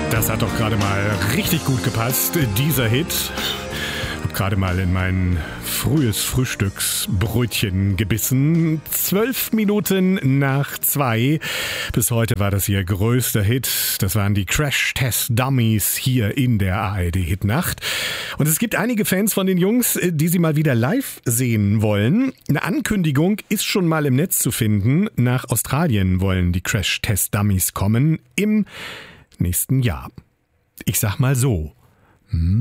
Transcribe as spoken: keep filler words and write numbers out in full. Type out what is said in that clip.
Das hat doch gerade mal richtig gut gepasst, dieser Hit. Hab gerade mal in mein frühes Frühstücksbrötchen gebissen. Zwölf Minuten nach zwei. Bis heute war das ihr größter Hit. Das waren die Crash Test Dummies hier in der A R D-Hitnacht. Und es gibt einige Fans von den Jungs, die sie mal wieder live sehen wollen. Eine Ankündigung ist schon mal im Netz zu finden. Nach Australien wollen die Crash Test Dummies kommen im nächsten Jahr. Ich sag mal so. Hm.